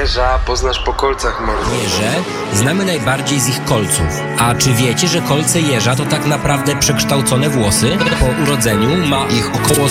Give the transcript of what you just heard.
Jeża poznasz po kolcach, mordo. Jeże znamy najbardziej z ich kolców. A czy wiecie, że kolce jeża to tak naprawdę przekształcone włosy? Po urodzeniu ma ich około